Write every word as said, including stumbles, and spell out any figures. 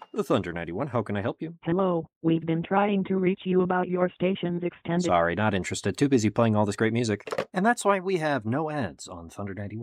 The Thunder ninety-one, how can I help you? Hello, we've been trying to reach you about your station's extended. Sorry, not interested. Too busy playing all this great music. And that's why we have no ads on Thunder ninety-one.